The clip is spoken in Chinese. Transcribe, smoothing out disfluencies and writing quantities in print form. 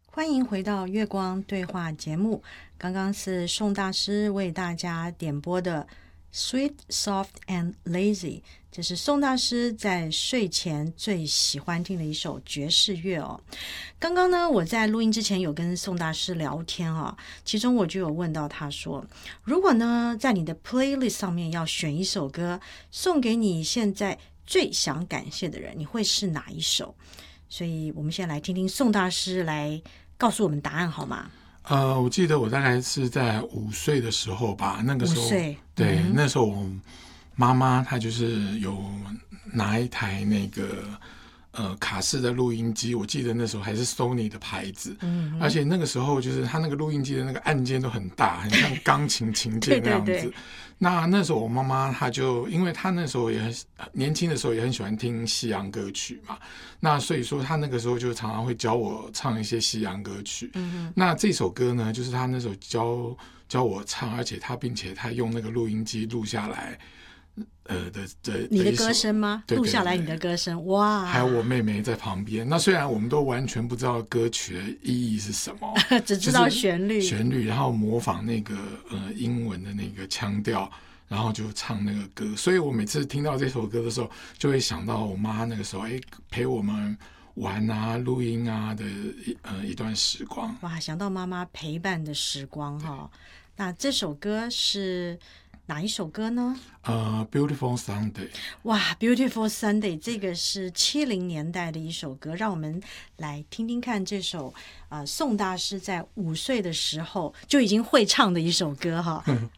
欢迎回到月光对话节目。刚刚是宋大师为大家点播的 Sweet, Soft and Lazy， 这是宋大师在睡前最喜欢听的一首爵士乐哦。刚刚呢，我在录音之前有跟宋大师聊天啊，其中我就有问到他说，如果呢在你的 playlist 上面要选一首歌送给你现在最想感谢的人，你会是哪一首？所以我们先来听听宋大师来告诉我们答案好吗？ 我记得我大概是在5岁的时候吧，那个时候 5岁， 对，那时候我妈妈她就是有拿一台那个卡式的录音机，我记得那时候还是 Sony 的牌子，而且那个时候就是它那个录音机的那个按键都很大，很像钢琴琴键那样子。 对对对， 那时候我妈妈她就，因为她那时候也很年轻的时候也很喜欢听西洋歌曲嘛，那所以说她那个时候就常常会教我唱一些西洋歌曲。那这首歌呢，就是她那时候教我唱，而且并且她用那个录音机录下来。 你的歌声吗？ 对， 录下来你的歌声，哇！ 还有我妹妹在旁边。那虽然我们都完全不知道歌曲的意义是什么， 只知道旋律， 然后模仿那个英文的那个腔调，然后就唱那个歌。所以我每次听到这首歌的时候，就会想到我妈那个时候，陪我们玩啊、录音啊的一段时光。 哇，想到妈妈陪伴的时光哈。那这首歌是哪一首歌呢 ？Beautiful Sunday。 哇 ，Beautiful Sunday， 这个是70年代的一首歌，让我们来听听看这首宋大师在5岁的时候就已经会唱的一首歌哈。